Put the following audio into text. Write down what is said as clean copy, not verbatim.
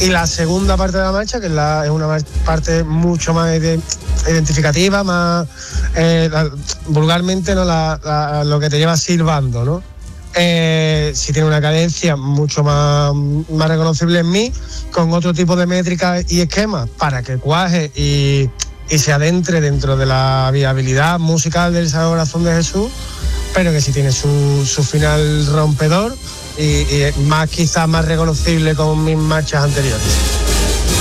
Y la segunda parte de la marcha, que es una parte mucho más identificativa, más vulgarmente, ¿no? Lo que te lleva silbando, ¿no? Sí tiene una cadencia mucho más reconocible en mí, con otro tipo de métricas y esquemas para que cuaje y se adentre dentro de la viabilidad musical del Sagrado Corazón de Jesús, pero que sí tiene su final rompedor y quizás más reconocible con mis marchas anteriores.